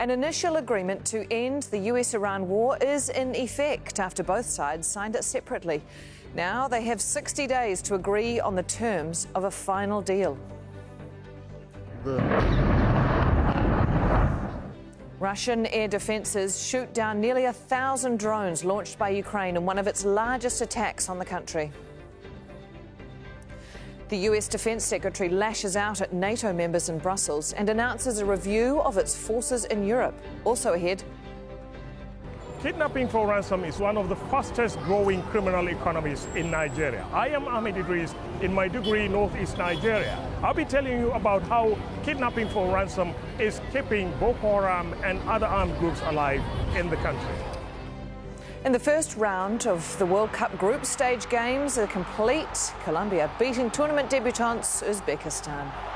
An initial agreement to end the US-Iran war is in effect after both sides signed it separately. Now they have 60 days to agree on the terms of a final deal. Russian air defences shoot down nearly 1,000 drones launched by Ukraine in one of its largest attacks on the country. The US Defence Secretary lashes out at NATO members in Brussels and announces a review of its forces in Europe. Also ahead. Kidnapping for ransom is one of the fastest growing criminal economies in Nigeria. I am Ahmed Idris in Maiduguri, northeast Nigeria. I'll be telling you about how kidnapping for ransom is keeping Boko Haram and other armed groups alive in the country. In the first round of the World Cup group stage games are complete. Colombia beating tournament debutants Uzbekistan.